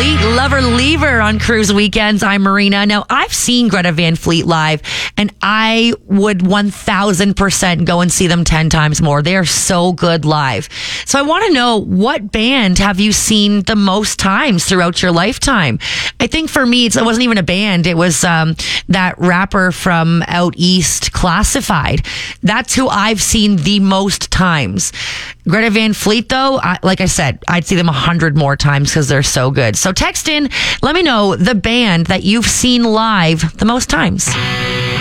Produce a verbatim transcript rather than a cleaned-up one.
Fleet, Lover Lever on Cruise Weekends. I'm Marina. Now, I've seen Greta Van Fleet live, and I would one thousand percent go and see them ten times more. They are so good live. So I want to know, what band have you seen the most times throughout your lifetime? I think for me, it's, it wasn't even a band. It was um, that rapper from out east, Classified. That's who I've seen the most times. Greta Van Fleet, though, I, like I said, I'd see them a hundred more times because they're so good. So text in, let me know the band that you've seen live the most times.